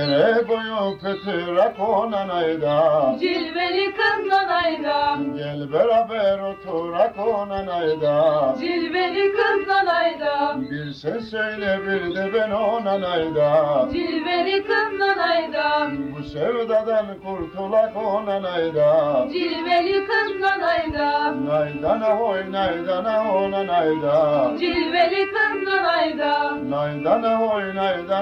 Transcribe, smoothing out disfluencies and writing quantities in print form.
Nere boyu kıtıra konan ayda, Cilveli kız nanayda, gel beraber oturak konan ayda. cilveli kız nanayda, Bir sen söyle bir de ben onan ayda. cilveli kız nanayda, Bu sevdadan kurtulak onan ayda. cilveli kız nanayda, Naydana hoy naydana onan ayda. cilveli kız nanayda. Naydana hoy naydana